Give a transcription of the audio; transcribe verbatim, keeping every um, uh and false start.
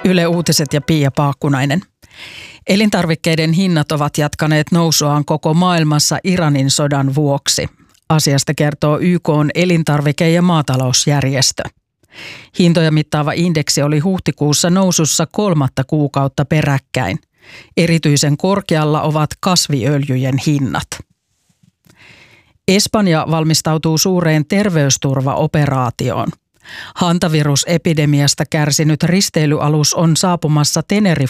Yle Uutiset ja Pia Paakkunainen. Elintarvikkeiden hinnat ovat jatkaneet nousuaan koko maailmassa Iranin sodan vuoksi. Asiasta kertoo Y K:n elintarvike- ja maatalousjärjestö. Hintoja mittaava indeksi oli huhtikuussa nousussa kolmatta kuukautta peräkkäin. Erityisen korkealla ovat kasviöljyjen hinnat. Espanja valmistautuu suureen terveysturvaoperaatioon. Hantavirusepidemiasta kärsinyt risteilyalus on saapumassa Teneriffalle